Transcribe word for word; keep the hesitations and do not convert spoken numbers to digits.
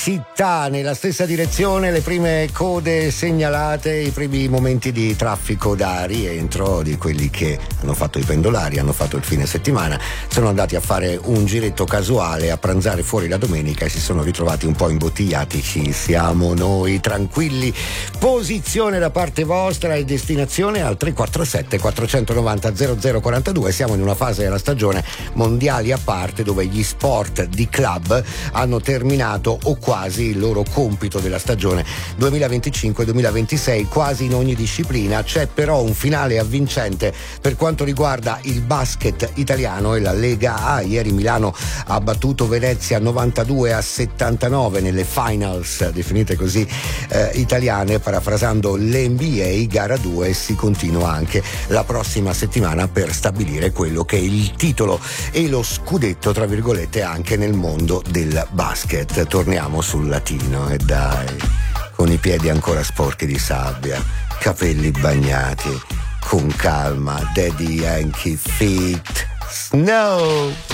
città nella stessa direzione, le prime code segnalate, i primi momenti di traffico da rientro di quelli che hanno fatto i pendolari, hanno fatto il fine settimana, sono andati a fare un giretto casuale, a pranzare fuori la domenica e si sono ritrovati un po' imbottigliati. Ci siamo noi tranquilli. Posizione da parte vostra e destinazione al tre quattro sette quattrocentonovanta zero zero quarantadue. Siamo in una fase della stagione, mondiali a parte, dove gli sport di club hanno terminato o quasi il loro compito della stagione duemilaventicinque duemilaventisei, quasi in ogni disciplina. C'è però un finale avvincente per quanto riguarda il basket italiano e la Lega A. Ieri Milano ha battuto Venezia novantadue a settantanove nelle finals, definite così, eh, italiane, parafrasando l'N B A. Gara due si continua anche la prossima settimana per stabilire quello che è il titolo e lo scudetto, tra virgolette, anche nel mondo del basket. Torniamo sul latino e dai, con i piedi ancora sporchi di sabbia, capelli bagnati, con calma, Daddy Yankee Feet Snow.